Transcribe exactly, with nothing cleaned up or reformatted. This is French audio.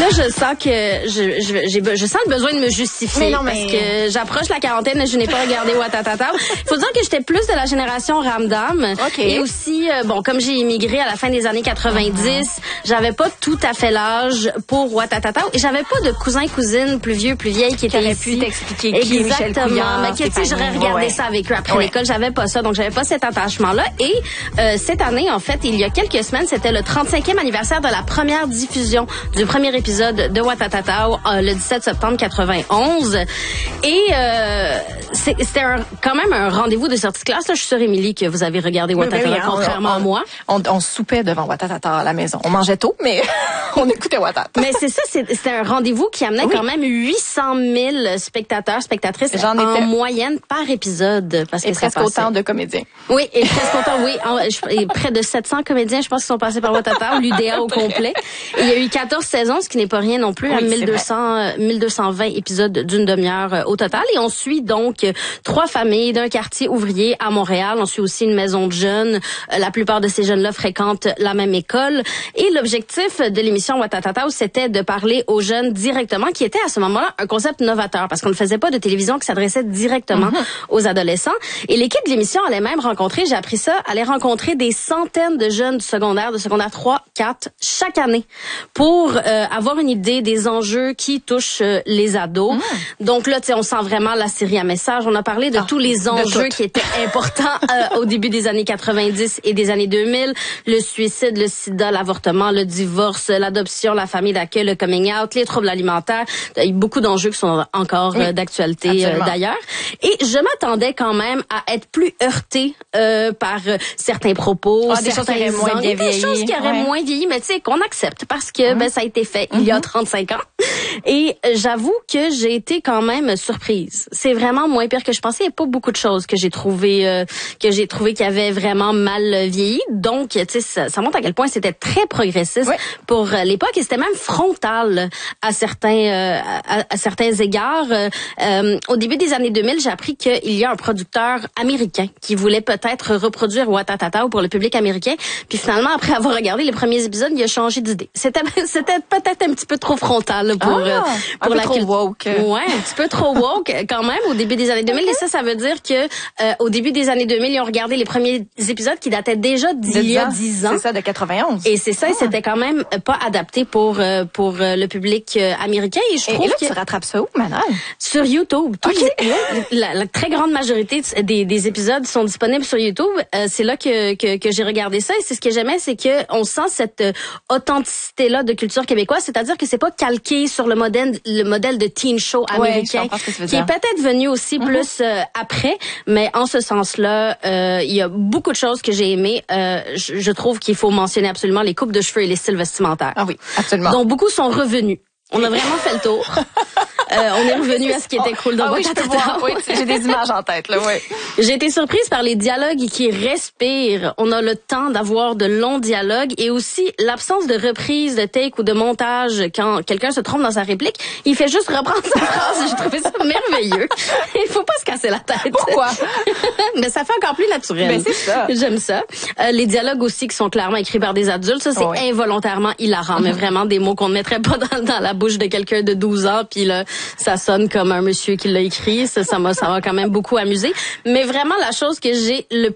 Là, je sens que je, je, j'ai, je sens le besoin de me justifier mais non, mais... parce que j'approche la quarantaine et je n'ai pas regardé Ouattatata. Il faut dire que j'étais plus de la génération Ramdam. Okay. Et aussi, euh, bon, comme j'ai immigré à la fin des années quatre-vingt-dix, uh-huh. j'avais pas tout à fait l'âge pour Ouattatata et j'avais pas de cousins cousines plus vieux, plus vieilles qui étaient ici. Pu t'expliquer qui est Michel Couillard. Mais que, tu sais, j'aurais regardé ouais. ça avec eux après ouais. l'école. J'avais pas ça, donc j'avais pas cet attachement-là. Et euh, cette année, en fait, il y a quelques semaines, c'était le trente-cinquième anniversaire de la première diffusion du premier épisode de Ouattatata euh, le dix-sept septembre quatre-vingt-onze. Et euh, c'est, c'était un, quand même un rendez-vous de sortie de classe. Là, je suis sûre, Émilie, que vous avez regardé Ouattatata, oui, oui, contrairement on, à moi. On, on soupait devant Ouattatata à la maison. On mangeait tôt, mais on écoutait Ouattatata. Mais c'est ça, c'est, c'était un rendez-vous qui amenait oui. quand même huit cent mille spectateurs, spectatrices J'en en étais... moyenne par épisode. Parce et que presque ça autant de comédiens. Oui, et presque autant, oui. En, et près de sept cents comédiens, je pense, qui sont passés par Ouattatata, l'U D A au complet. Et il y a eu quatorze saisons, ce qui n'est pas rien non plus, oui, à mille deux cents, mille deux cent vingt épisodes d'une demi-heure euh, au total. Et on suit donc euh, trois familles d'un quartier ouvrier à Montréal. On suit aussi une maison de jeunes. Euh, la plupart de ces jeunes-là fréquentent la même école. Et l'objectif de l'émission Ouattatata, c'était de parler aux jeunes directement, qui était à ce moment-là un concept novateur, parce qu'on ne faisait pas de télévision qui s'adressait directement mm-hmm. aux adolescents. Et l'équipe de l'émission allait même rencontrer, j'ai appris ça, allait rencontrer des centaines de jeunes du secondaire, de secondaire trois, quatre, chaque année, pour euh, avoir une idée des enjeux qui touchent euh, les ados. Mmh. Donc là, tu sais, on sent vraiment la série à message. On a parlé de ah, tous les enjeux qui étaient importants euh, au début des années quatre-vingt-dix et des années deux mille. Le suicide, le sida, l'avortement, le divorce, l'adoption, la famille d'accueil, le coming out, les troubles alimentaires. Il y a beaucoup d'enjeux qui sont encore oui, euh, d'actualité euh, d'ailleurs. Et je m'attendais quand même à être plus heurtée euh, par euh, certains propos, ah, des certains choses qui auraient moins bien vieilli. Des choses qui auraient ouais. moins vieilli, mais tu sais, qu'on accepte parce que mmh. ben, ça a été fait mmh. il y a trente-cinq ans. Et j'avoue que j'ai été quand même surprise. C'est vraiment moins pire que je pensais. Il n'y a pas beaucoup de choses que j'ai trouvé euh, que j'ai trouvé qui avaient vraiment mal vieilli. Donc, tu sais, ça, ça montre à quel point c'était très progressiste oui. pour l'époque et c'était même frontal à certains euh, à, à certains égards. Euh, au début des années deux mille, j'ai appris qu'il y a un producteur américain qui voulait peut-être reproduire Ouattatata pour le public américain. Puis finalement, après avoir regardé les premiers épisodes, il a changé d'idée. C'était c'était peut-être un petit peu trop frontal là, pour ah, euh, pour un la peu trop woke. Ouais, un petit peu trop woke quand même au début des années deux mille. Okay. Et ça, ça veut dire que euh, au début des années deux mille, ils ont regardé les premiers épisodes qui dataient déjà d'il y a dix ans. C'est ça, de quatre-vingt-onze. Et c'est ça, ah. et c'était quand même pas adapté pour euh, pour euh, le public euh, américain. Et je trouve et là, que tu rattrapes ça où, Manal? Sur YouTube. Tous okay. les, la, la très grande majorité des, des épisodes sont disponibles sur YouTube. Euh, c'est là que, que que j'ai regardé ça et c'est ce que j'aimais, c'est que on sent cette euh, authenticité-là de culture québécoise, c'est-à-dire que c'est pas calqué sur le modèle le modèle de teen show américain, ouais, que qui est peut-être venu aussi mm-hmm. plus euh, après, mais en ce sens-là, euh, il y a beaucoup de choses que j'ai aimées. Euh, je, je trouve qu'il faut mentionner absolument les coupes de cheveux et les styles vestimentaires. Ah oui, absolument. Donc beaucoup sont revenus. On a vraiment fait le tour. Euh, on est revenu à ce qui était cool dans ah oui, je peux voir. Oui, j'ai des images en tête là, oui. J'ai été surprise par les dialogues qui respirent. On a le temps d'avoir de longs dialogues et aussi l'absence de reprise, de take ou de montage quand quelqu'un se trompe dans sa réplique. Il fait juste reprendre sa phrase. J'ai trouvé ça merveilleux. Il faut pas se casser la tête. Pourquoi? Mais ça fait encore plus naturel. Mais c'est ça. J'aime ça. Euh, les dialogues aussi qui sont clairement écrits par des adultes, ça c'est oui. involontairement hilarant, mais vraiment des mots qu'on ne mettrait pas dans, dans la bouche de quelqu'un de douze ans, puis là, ça sonne comme un monsieur qui l'a écrit. Ça, ça m'a, ça m'a quand même beaucoup amusé. Mais vraiment, la chose que j'ai le